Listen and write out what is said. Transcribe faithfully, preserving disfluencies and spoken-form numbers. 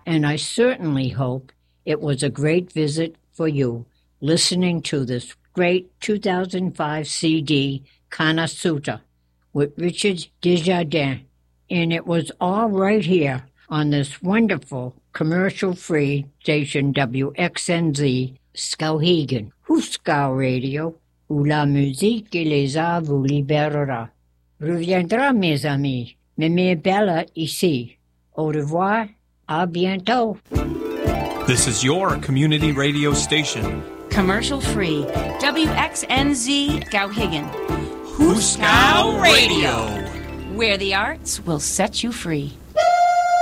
and I certainly hope it was a great visit for you, listening to this great two thousand five C D, Kana Sutta, with Richard Desjardins, and it was all right here on this wonderful commercial-free station W X N Z, Skowhegan, Huskow Radio, où la musique et les arts vous libérera. Reviendra, mes amis, mais mes belles ici. Au revoir, à bientôt. This is your community radio station. Commercial-free, W X N Z, Skowhegan. Huskow Radio, where the arts will set you free.